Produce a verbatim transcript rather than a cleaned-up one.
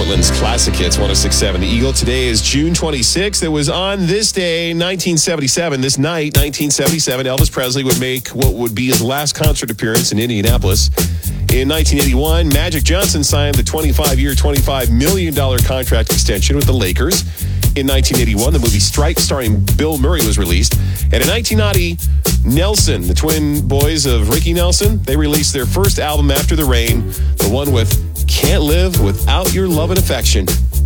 Portland's classic hits, one oh six point seven The Eagle. Today is June twenty-sixth. It was on this day, nineteen seventy-seven, this night, nineteen seventy-seven, Elvis Presley would make what would be his last concert appearance in Indianapolis. In nineteen eighty-one, Magic Johnson signed the twenty-five-year, twenty-five million dollars contract extension with the Lakers. In nineteen eighty-one, the movie Strike, starring Bill Murray, was released. And in nineteen ninety, Nelson, the twin boys of Ricky Nelson, they released their first album after the rain, the one with Can't Live Without Your Love and Affection.